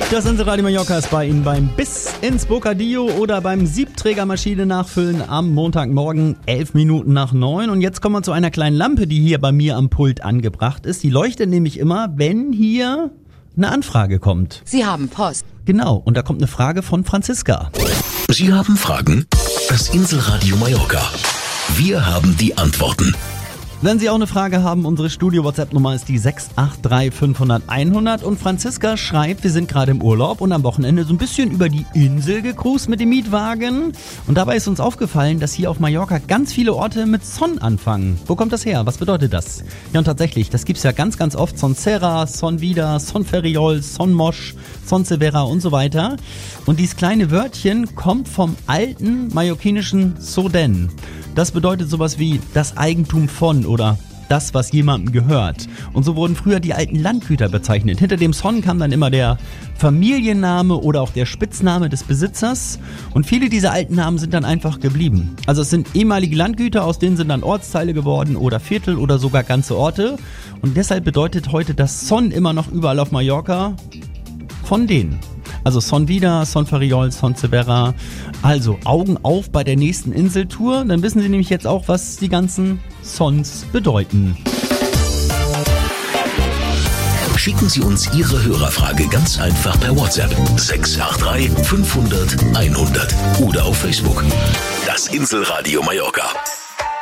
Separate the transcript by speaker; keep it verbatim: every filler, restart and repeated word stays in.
Speaker 1: Das Inselradio Mallorca ist bei Ihnen beim Bis ins Bocadillo oder beim Siebträgermaschine nachfüllen am Montagmorgen, elf Minuten nach neun. Und jetzt kommen wir zu einer kleinen Lampe, die hier bei mir am Pult angebracht ist. Die leuchtet nämlich immer, wenn hier eine Anfrage kommt.
Speaker 2: Sie haben Post.
Speaker 1: Genau, und da kommt eine Frage von Franziska.
Speaker 3: Sie haben Fragen? Das Inselradio Mallorca. Wir haben die Antworten.
Speaker 1: Wenn Sie auch eine Frage haben, unsere Studio-WhatsApp-Nummer ist die sechs acht drei fünfhundert einhundert und Franziska schreibt, wir sind gerade im Urlaub und am Wochenende so ein bisschen über die Insel gecruist mit dem Mietwagen und dabei ist uns aufgefallen, dass hier auf Mallorca ganz viele Orte mit Son anfangen. Wo kommt das her? Was bedeutet das? Ja, und tatsächlich, das gibt's ja ganz, ganz oft. Son Serra, Son Vida, Son Ferriol, Son Mosch, Son Severa und so weiter. Und dieses kleine Wörtchen kommt vom alten mallorquinischen Soden. Das bedeutet sowas wie das Eigentum von oder das, was jemandem gehört. Und so wurden früher die alten Landgüter bezeichnet. Hinter dem Son kam dann immer der Familienname oder auch der Spitzname des Besitzers. Und viele dieser alten Namen sind dann einfach geblieben. Also es sind ehemalige Landgüter, aus denen sind dann Ortsteile geworden oder Viertel oder sogar ganze Orte. Und deshalb bedeutet heute das Son immer noch überall auf Mallorca von denen. Also Son Vida, Son Ferriol, Son Severa. Also Augen auf bei der nächsten Inseltour. Dann wissen Sie nämlich jetzt auch, was die ganzen Sons bedeuten.
Speaker 3: Schicken Sie uns Ihre Hörerfrage ganz einfach per WhatsApp sechs acht drei fünfhundert einhundert oder auf Facebook. Das Inselradio Mallorca.